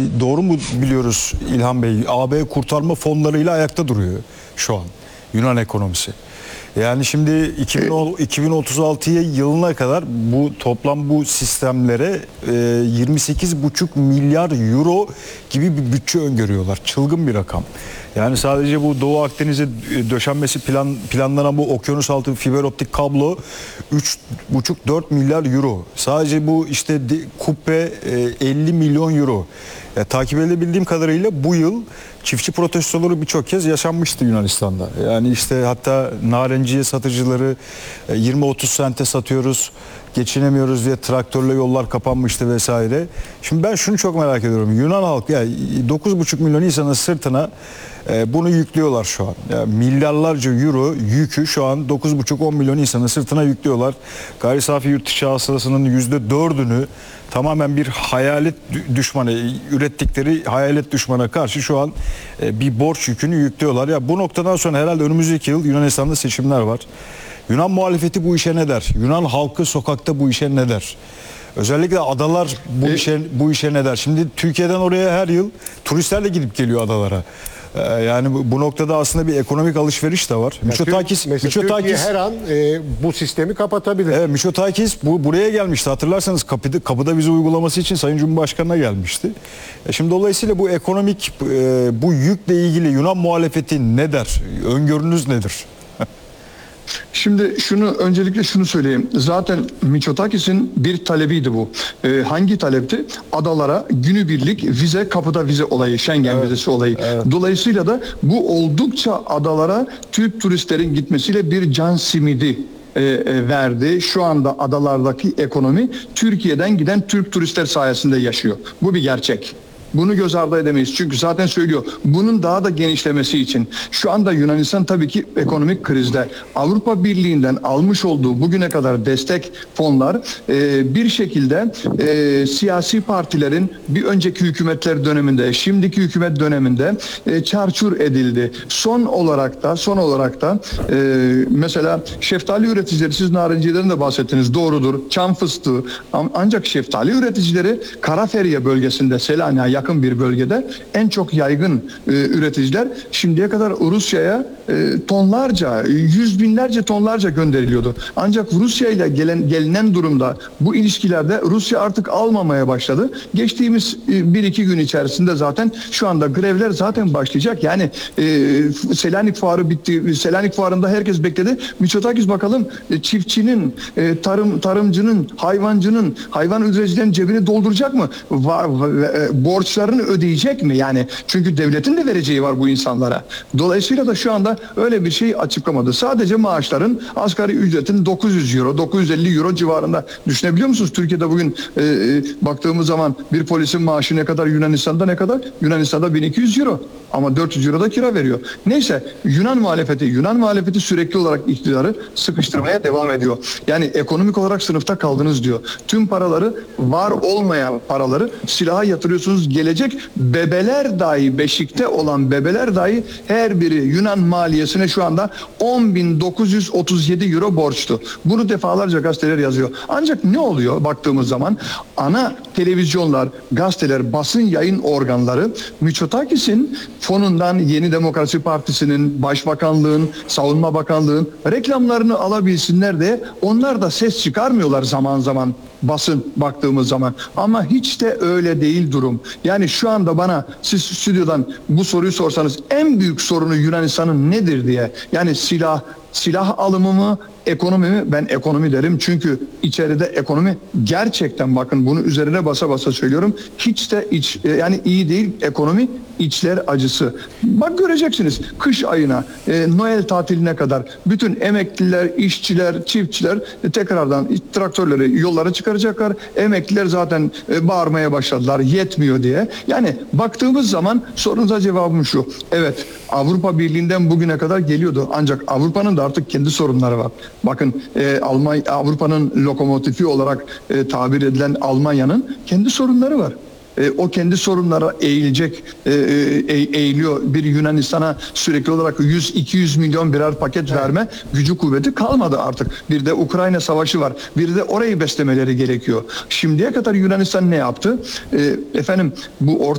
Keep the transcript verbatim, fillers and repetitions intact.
doğru mu biliyoruz İlhan Bey? A B kurtarma fonlarıyla ayakta duruyor şu an Yunan ekonomisi. Yani şimdi iki bin otuz altı yılına kadar bu toplam bu sistemlere yirmi sekiz buçuk milyar euro gibi bir bütçe öngörüyorlar. Çılgın bir rakam. Yani sadece bu Doğu Akdeniz'e döşenmesi plan, planlanan bu okyanus altı fiber optik kablo üç buçuk dört milyar euro. Sadece bu işte kubbe elli milyon euro. Ya, takip edebildiğim kadarıyla bu yıl çiftçi protestoları birçok kez yaşanmıştı Yunanistan'da. Yani işte hatta narenciye satıcıları yirmi otuz sente satıyoruz, geçinemiyoruz diye traktörle yollar kapanmıştı vesaire. Şimdi ben şunu çok merak ediyorum. Yunan halkı yani dokuz buçuk milyon insanın sırtına e, bunu yüklüyorlar şu an. Yani milyarlarca euro yükü şu an dokuz buçuk on milyon insanın sırtına yüklüyorlar. Gayri safi yurt dışı hasılasının yüzde dördünü tamamen bir hayalet düşmanı, ürettikleri hayalet düşmana karşı şu an bir borç yükünü yüklüyorlar. Ya bu noktadan sonra herhalde önümüzdeki yıl Yunanistan'da seçimler var. Yunan muhalefeti bu işe ne der? Yunan halkı sokakta bu işe ne der? Özellikle adalar bu e, işe bu işe ne der? Şimdi Türkiye'den oraya her yıl turistler de gidip geliyor adalara. Yani bu, bu noktada aslında bir ekonomik alışveriş de var. Mitsotakis, Türkiye her an e, bu sistemi kapatabilir. Evet, Mitsotakis bu buraya gelmişti. Hatırlarsanız kapıda, kapıda vize uygulaması için Sayın Cumhurbaşkanı'na gelmişti. E şimdi dolayısıyla bu ekonomik e, bu yükle ilgili Yunan muhalefeti ne der? Öngörünüz nedir? Şimdi şunu öncelikle şunu söyleyeyim. Zaten Mitsotakis'in bir talebiydi bu. Ee, hangi talepti? Adalara günübirlik vize, kapıda vize olayı, Schengen evet, vizesi olayı. Evet. Dolayısıyla da bu oldukça adalara Türk turistlerin gitmesiyle bir can simidi e, e, verdi. Şu anda adalardaki ekonomi Türkiye'den giden Türk turistler sayesinde yaşıyor. Bu bir gerçek. Bunu göz ardı edemeyiz. Çünkü zaten söylüyor. Bunun daha da genişlemesi için şu anda Yunanistan tabii ki ekonomik krizde. Avrupa Birliği'nden almış olduğu bugüne kadar destek fonlar e, bir şekilde e, siyasi partilerin bir önceki hükümetler döneminde, şimdiki hükümet döneminde e, çarçur edildi. Son olarak da son olarak da e, mesela şeftali üreticileri, siz narenciyeden de bahsettiniz, doğrudur. Çam fıstığı, ancak şeftali üreticileri Karaferiye bölgesinde, Selanik'e yakın bir bölgede en çok yaygın e, üreticiler şimdiye kadar Rusya'ya e, tonlarca, yüz binlerce tonlarca gönderiliyordu. Ancak Rusya ile gelen gelinen durumda bu ilişkilerde Rusya artık almamaya başladı. Geçtiğimiz e, bir iki gün içerisinde zaten şu anda grevler zaten başlayacak. Yani e, Selanik Fuarı bitti. Selanik Fuarı'nda herkes bekledi. Mitsotakis bakalım e, çiftçinin, e, tarım tarımcının, hayvancının, hayvan üreticilerin cebini dolduracak mı? Va, va, e, borç borçlarını ödeyecek mi? Yani çünkü devletin de vereceği var bu insanlara. Dolayısıyla da şu anda öyle bir şey açıklamadı. Sadece maaşların, asgari ücretin dokuz yüz euro, dokuz yüz elli euro civarında. Düşünebiliyor musunuz? Türkiye'de bugün e, e, baktığımız zaman bir polisin maaşı ne kadar, Yunanistan'da ne kadar? Yunanistan'da bin iki yüz euro. Ama dört yüz euro da kira veriyor. Neyse, Yunan muhalefeti, Yunan muhalefeti sürekli olarak iktidarı sıkıştırmaya devam ediyor. Yani ekonomik olarak sınıfta kaldınız diyor. Tüm paraları, var olmayan paraları silaha yatırıyorsunuz. Gelecek bebeler dahi, beşikte olan bebeler dahi her biri Yunan maliyesine şu anda on bin dokuz yüz otuz yedi euro borçlu. Bunu defalarca gazeteler yazıyor. Ancak ne oluyor baktığımız zaman? Ana televizyonlar, gazeteler, basın yayın organları Mitsotakis'in fonundan Yeni Demokrasi Partisi'nin, Başbakanlığın, Savunma Bakanlığı'nın reklamlarını alabilsinler diye onlar da ses çıkarmıyorlar zaman zaman, basın baktığımız zaman. Ama hiç de öyle değil durum. Yani şu anda bana siz stüdyodan bu soruyu sorsanız en büyük sorunu Yunanistan'ın nedir diye, yani silah silah alımı mı, ekonomi mi? Ben ekonomi derim. Çünkü içeride ekonomi gerçekten, bakın bunu üzerine basa basa söylüyorum, hiç de iç, yani iyi değil ekonomi, içler acısı. Bak göreceksiniz kış ayına, e, Noel tatiline kadar bütün emekliler, işçiler, çiftçiler e, tekrardan traktörleri yollara çıkaracaklar. Emekliler zaten e, bağırmaya başladılar yetmiyor diye. Yani baktığımız zaman sorunuza cevabım şu. Evet, Avrupa Birliği'nden bugüne kadar geliyordu. Ancak Avrupa'nın da artık kendi sorunları var. Bakın e, Almanya, Avrupa'nın lokomotifi olarak e, tabir edilen Almanya'nın kendi sorunları var. E, o kendi sorunlara eğilecek, e, e, eğiliyor. Bir Yunanistan'a sürekli olarak yüz iki yüz milyon birer paket evet. verme gücü kuvveti kalmadı artık. Bir de Ukrayna savaşı var. Bir de orayı beslemeleri gerekiyor. Şimdiye kadar Yunanistan ne yaptı? E, efendim bu orta